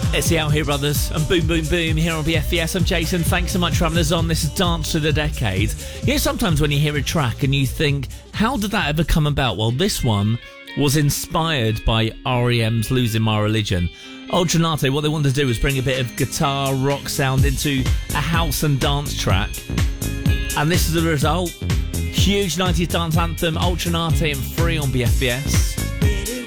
It's the Out Here Brothers and Boom Boom Boom here on BFBS. I'm Jason. Thanks so much for having us on. This is Dance to the Decade. You know, sometimes when you hear a track and you think, how did that ever come about? Well, this one was inspired by R.E.M's Losing My Religion. Ultranate, what they wanted to do was bring a bit of guitar rock sound into a house and dance track. And this is the result. Huge 90s dance anthem, Ultranate and Free on BFBS.